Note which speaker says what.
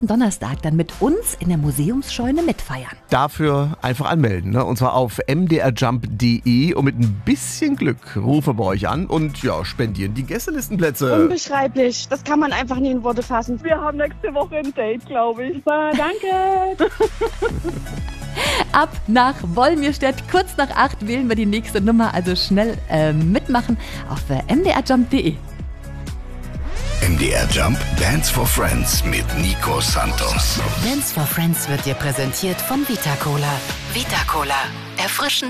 Speaker 1: Donnerstag dann mit uns in der Museumsscheune mitfeiern.
Speaker 2: Dafür einfach anmelden, ne? Und zwar auf mdrjump.de und mit ein bisschen Glück rufen wir euch an und ja, spendieren die Gästelistenplätze.
Speaker 3: Unbeschreiblich, das kann man einfach nie in Worte fassen.
Speaker 4: Wir haben nächste Woche ein Date, glaube ich.
Speaker 3: Super, danke.
Speaker 1: Ab nach Wolmirstedt, kurz nach 8 wählen wir die nächste Nummer, also schnell mitmachen auf mdrjump.de.
Speaker 5: MDR Jump Dance for Friends mit Nico Santos.
Speaker 6: Dance for Friends wird dir präsentiert von Vita Cola. Vita Cola. Erfrischend